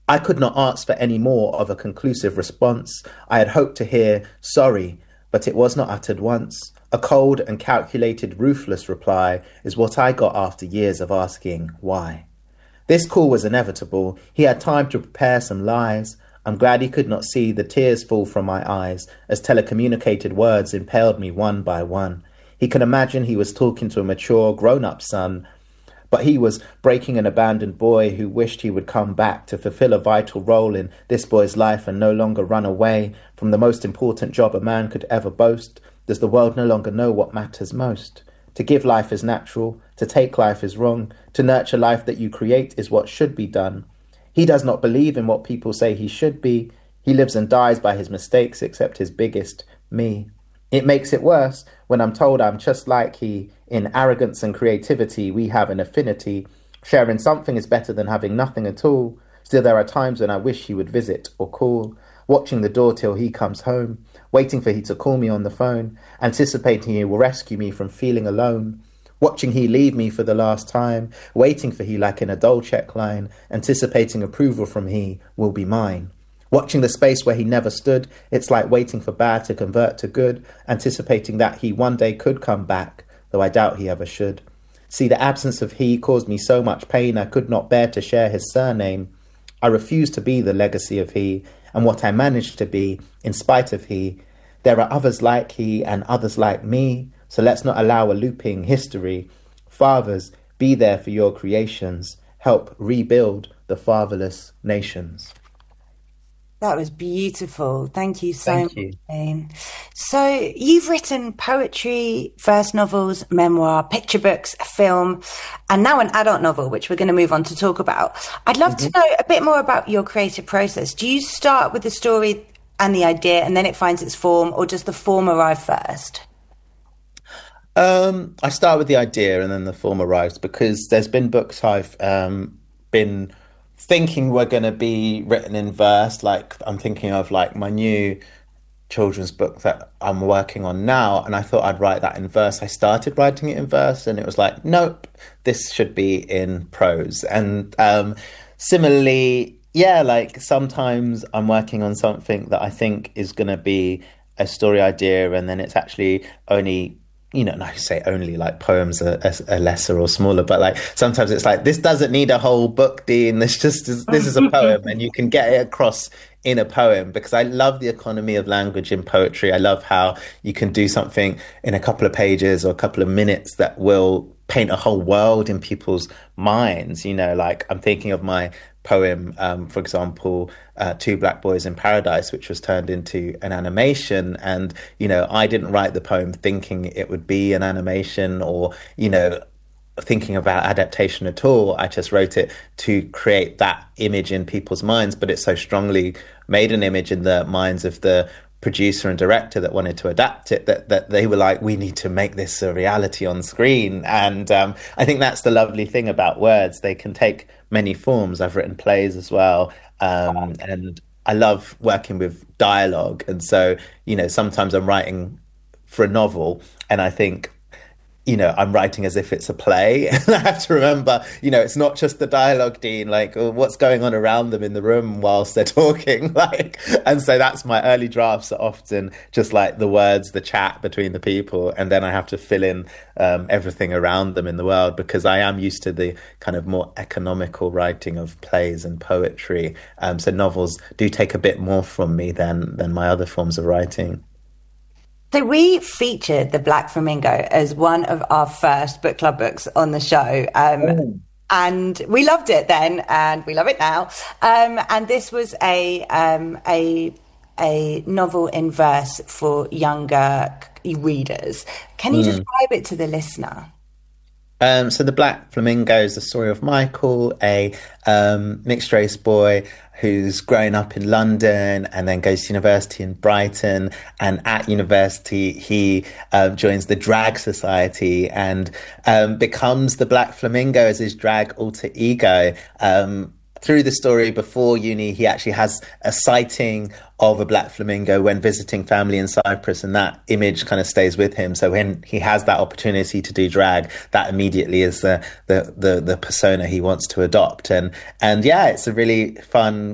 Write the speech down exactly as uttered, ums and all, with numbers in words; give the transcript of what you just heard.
I could not ask for any more of a conclusive response. I had hoped to hear sorry, but it was not uttered once. A cold and calculated, ruthless reply is what I got after years of asking why. This call was inevitable. He had time to prepare some lies. I'm glad he could not see the tears fall from my eyes as telecommunicated words impaled me one by one. He could imagine he was talking to a mature, grown-up son, but he was breaking an abandoned boy who wished he would come back to fulfill a vital role in this boy's life and no longer run away from the most important job a man could ever boast. Does the world no longer know what matters most? To give life is natural, to take life is wrong, to nurture life that you create is what should be done. He does not believe in what people say he should be. He lives and dies by his mistakes, except his biggest, me. It makes it worse when I'm told I'm just like he. In arrogance and creativity, we have an affinity. Sharing something is better than having nothing at all. Still, there are times when I wish he would visit or call, watching the door till he comes home, waiting for he to call me on the phone, anticipating he will rescue me from feeling alone, watching he leave me for the last time, waiting for he like in a dull check line, anticipating approval from he will be mine. Watching the space where he never stood, it's like waiting for bad to convert to good, anticipating that he one day could come back, though I doubt he ever should. See, the absence of he caused me so much pain I could not bear to share his surname. I refused to be the legacy of he, and what I managed to be, in spite of he. There are others like he and others like me, so let's not allow a looping history. Fathers, be there for your creations. Help rebuild the fatherless nations. That was beautiful. Thank you so Thank much, you. Jane. So you've written poetry, verse novels, memoir, picture books, a film, and now an adult novel, which we're going to move on to talk about. I'd love Mm-hmm. to know a bit more about your creative process. Do you start with the story and the idea and then it finds its form, or does the form arrive first? Um, I start with the idea and then the form arrives because there's been books I've um, been thinking were going to be written in verse. Like I'm thinking of like my new children's book that I'm working on now, and I thought I'd write that in verse. I started writing it in verse, and it was like, nope, this should be in prose. And um, similarly, yeah, like sometimes I'm working on something that I think is going to be a story idea, and then it's actually only you know, and I say only like poems are, are, are lesser or smaller, but like sometimes it's like this doesn't need a whole book, Dean. This just is, this is a poem, and you can get it across in a poem because I love the economy of language in poetry. I love how you can do something in a couple of pages or a couple of minutes that will paint a whole world in people's minds. You know, like I'm thinking of my poem, um, for example, uh, Two Black Boys in Paradise, which was turned into an animation. And, you know, I didn't write the poem thinking it would be an animation or, you know, thinking about adaptation at all. I just wrote it to create that image in people's minds, but it so strongly made an image in the minds of the producer and director that wanted to adapt it that that they were like, we need to make this a reality on screen. And um, I think that's the lovely thing about words. They can take many forms. I've written plays as well, um, and I love working with dialogue. And so, you know, sometimes I'm writing for a novel and I think, you know, I'm writing as if it's a play. And I have to remember, you know, it's not just the dialogue, Dean, like oh, what's going on around them in the room whilst they're talking. Like, and so that's my early drafts are often just like the words, the chat between the people. And then I have to fill in um, everything around them in the world because I am used to the kind of more economical writing of plays and poetry. Um, so novels do take a bit more from me than than my other forms of writing. So we featured The Black Flamingo as one of our first book club books on the show. Um, Oh. and we loved it then and we love it now. Um, and this was a, um, a, a novel in verse for younger readers. Can you Mm. describe it to the listener? Um, so the Black Flamingo is the story of Michael, a um, mixed race boy who's grown up in London and then goes to university in Brighton. And at university, he um, joins the Drag Society and um, becomes the Black Flamingo as his drag alter ego. Um, through the story before uni, he actually has a sighting of a black flamingo when visiting family in Cyprus, and that image kind of stays with him. So when he has that opportunity to do drag, that immediately is the the the, the persona he wants to adopt. And and yeah, it's a really fun